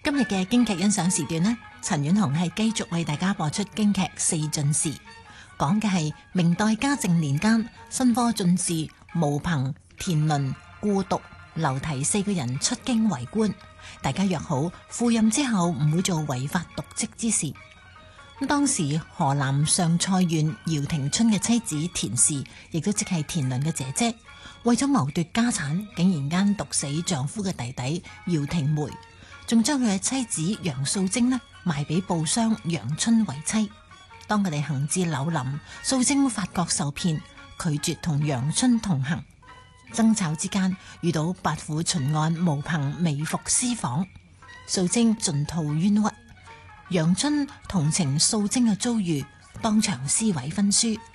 今日嘅京劇欣賞時段呢，陳婉紅係繼續為大家播出京劇四進士，講嘅係明代嘉靖年間新科進士毛鵬、田倫、顧篤、劉提四個人出京為官，大家約好赴任之後唔會做違法瀆職之事。咁當時河南上蔡縣姚廷春嘅妻子田氏，亦都即係田倫嘅姐姐，為咗謀奪家產，竟然間毒死丈夫嘅弟弟姚廷梅，仲將佢嘅妻子楊素貞呢賣俾布商楊春為妻。當佢哋行至柳林，素貞發覺受騙，拒絕同楊春同行。爭吵之間，遇到八府巡按毛鵬微服私訪，素貞盡吐冤屈。楊春同情素貞嘅遭遇，當場撕毀婚書，